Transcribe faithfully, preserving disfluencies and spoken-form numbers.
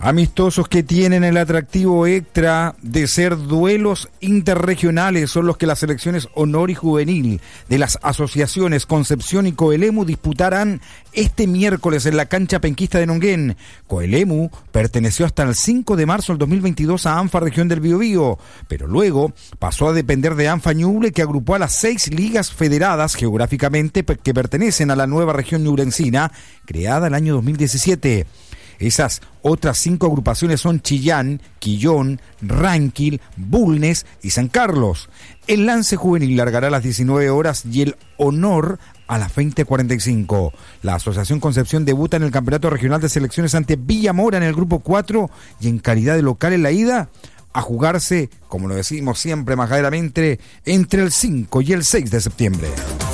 Amistosos que tienen el atractivo extra de ser duelos interregionales son los que las selecciones honor y juvenil de las asociaciones Concepción y Coelemu disputarán este miércoles en la cancha penquista de Nonguén. Coelemu perteneció hasta el cinco de marzo del dos mil veintidós a ANFA Región del Biobío, pero luego pasó a depender de ANFA Ñuble, que agrupó a las seis ligas federadas geográficamente que pertenecen a la nueva región ñublencina, creada el año dos mil diecisiete. Esas otras cinco agrupaciones son Chillán, Quillón, Ranquil, Bulnes y San Carlos. El lance juvenil largará a las diecinueve horas y el honor a las veinte cuarenta y cinco. La Asociación Concepción debuta en el Campeonato Regional de Selecciones ante Villamora en el Grupo cuatro y en calidad de local en la ida a jugarse, como lo decimos siempre majaderamente, entre el cinco y el seis de septiembre.